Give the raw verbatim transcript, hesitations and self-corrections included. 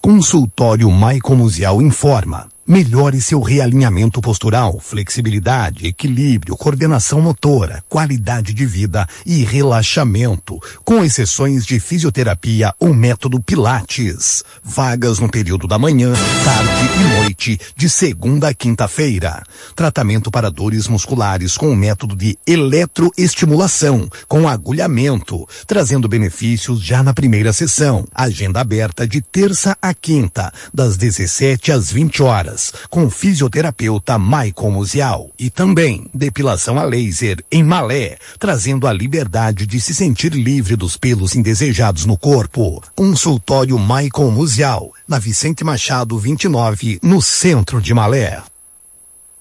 Consultório Maicon Musial informa. Melhore seu realinhamento postural, flexibilidade, equilíbrio, coordenação motora, qualidade de vida e relaxamento, com exceções de fisioterapia ou método Pilates. Vagas no período da manhã, tarde e noite, de segunda a quinta-feira. Tratamento para dores musculares com o método de eletroestimulação, com agulhamento, trazendo benefícios já na primeira sessão. Agenda aberta de terça a quinta, das dezessete às vinte horas. Com fisioterapeuta Maicon Musial. E também depilação a laser em Malé, trazendo a liberdade de se sentir livre dos pelos indesejados no corpo. Consultório Maicon Musial, na Vicente Machado vinte e nove, no centro de Malé.